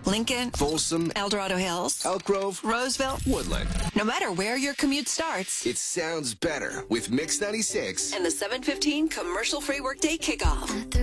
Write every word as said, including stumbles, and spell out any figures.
Lincoln, Folsom, El Dorado Hills, Elk Grove, Roseville. Woodland. No matter where your commute starts, It sounds better with Mix ninety-six. and the seven fifteen commercial-free workday kickoff.